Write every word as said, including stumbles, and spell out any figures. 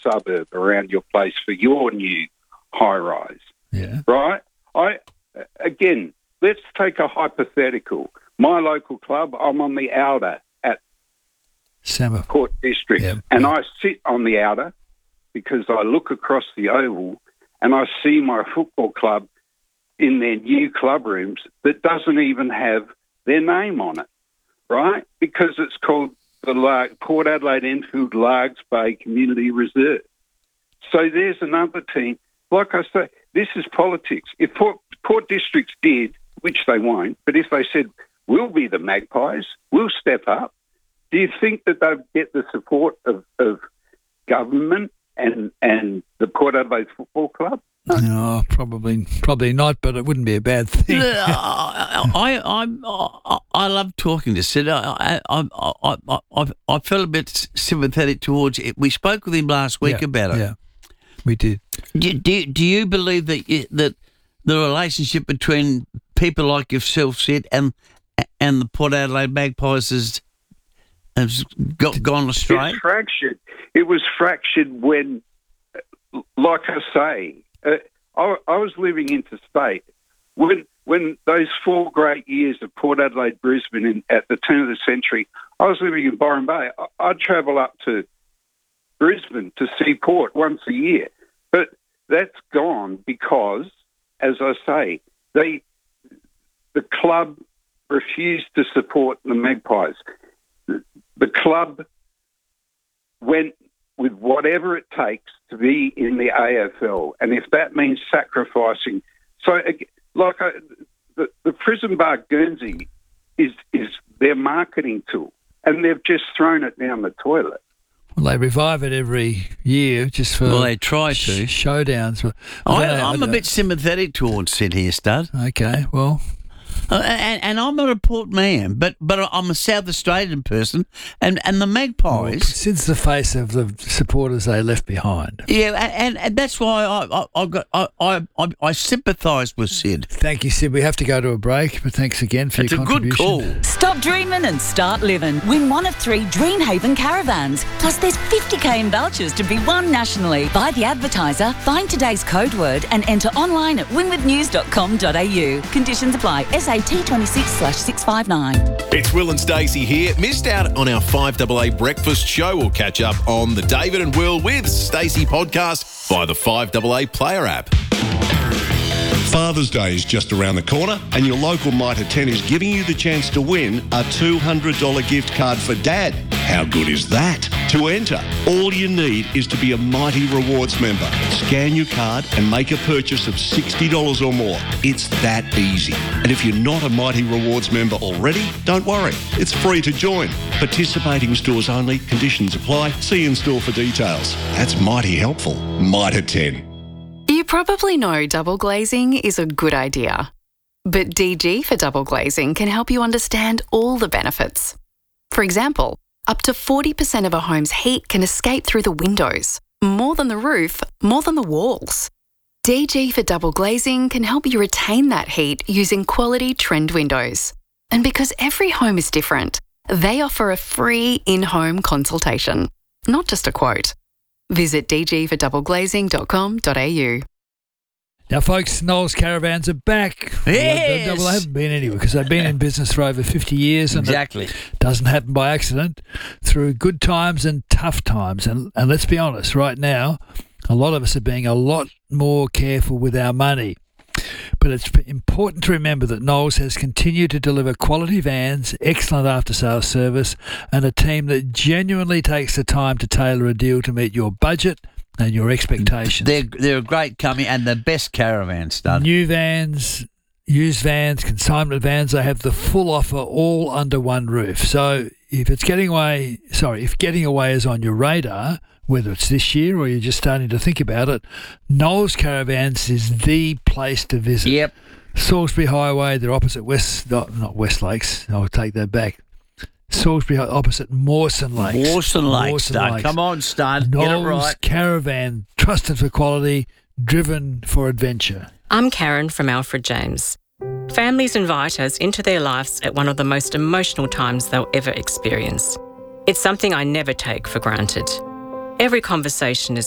suburb around your place for your new high-rise, Yeah. right? I Again, let's take a hypothetical. My local club, I'm on the outer at Summer. Court District, Yeah. and I sit on the outer because I look across the oval and I see my football club in their new club rooms that doesn't even have their name on it, right? Because it's called the Lar- Port Adelaide Enfield Largs Bay Community Reserve. So there's another team. Like I say, this is politics. If Port, Port Districts did, which they won't, but if they said, we'll be the Magpies, we'll step up, do you think that they'd get the support of, of government and and the Port Adelaide Football Club? No, probably probably not, but it wouldn't be a bad thing. I, I, I, I love talking to Sid. I, I, I, I, I felt a bit sympathetic towards it. We spoke with him last week Yeah, about it. Yeah, we did. Do, do, do you believe that you, that the relationship between people like yourself, Sid, and and the Port Adelaide Magpies has, has got, gone astray? It's fractured. It was fractured when, like I say, uh, I, I was living interstate when when those four great years of Port Adelaide, Brisbane in, at the turn of the century. I was living in Byron Bay. I, I'd travel up to Brisbane to see Port once a year, but that's gone because, as I say, they the club refused to support the Magpies. The, the club went with whatever it takes to be in the A F L, and if that means sacrificing, so like I, the the Prison Bar Guernsey is is their marketing tool, and they've just thrown it down the toilet. Well, they revive it every year just for Well, they try to. sh- showdowns. But I, don't know, I'm I a don't- bit sympathetic towards Sid here, Stud. Okay, well, Uh, and, and I'm not a Port man, but but I'm a South Australian person, and, and the well, Magpies. Sid's the face of the supporters they left behind. Yeah, and, and that's why I I I, got, I, I, I, I sympathise with Sid. Thank you, Sid. We have to go to a break, but thanks again for It's your a good contribution. call. Stop dreaming and start living. Win one of three Dreamhaven caravans. Plus, there's fifty k in vouchers to be won nationally. Buy the advertiser, find today's code word, and enter online at winwood news dot com dot a u. Conditions apply. S A T twenty-six slash six five nine. It's Will and Stacey here. Missed out on our five A A breakfast show? We'll catch up on the David and Will with Stacey podcast via the five A A player app. Father's Day is just around the corner, and your local Mitre ten is giving you the chance to win a two hundred dollars gift card for Dad. How good is that? To enter, all you need is to be a Mighty Rewards member. Scan your card and make a purchase of sixty dollars or more. It's that easy. And if you're not a Mighty Rewards member already, don't worry. It's free to join. Participating stores only. Conditions apply. See in store for details. That's mighty helpful. Mitre ten. You probably know double glazing is a good idea. But D G for double glazing can help you understand all the benefits. For example, up to forty percent of a home's heat can escape through the windows. More than the roof, more than the walls. D G for double glazing can help you retain that heat using quality trend windows. And because every home is different, they offer a free in-home consultation, not just a quote. Visit d g for double glazing dot com dot a u. Now, folks, Knowles Caravans are back. Well, they, Yes. well, they haven't been anywhere because they've been in business for over fifty years. And Exactly. it doesn't happen by accident. Through good times and tough times. And, and let's be honest, right now, a lot of us are being a lot more careful with our money. But it's important to remember that Knowles has continued to deliver quality vans, excellent after-sales service, and a team that genuinely takes the time to tailor a deal to meet your budget and your expectations. They're they're a great company and the best caravan, Stud. New vans, used vans, consignment vans, they have the full offer all under one roof. So if it's getting away, sorry, if getting away is on your radar, whether it's this year or you're just starting to think about it, Knowles Caravans is the place to visit. Yep. Salisbury Highway, they're opposite West, not, not West Lakes, I'll take that back. Salisbury opposite Mawson Lakes. Mawson Lakes, Mawson Stud. Lakes. Come on, Stud. Get it Knowles right. Caravan, trusted for quality, driven for adventure. I'm Karen from Alfred James. Families invite us into their lives at one of the most emotional times they'll ever experience. It's something I never take for granted. Every conversation is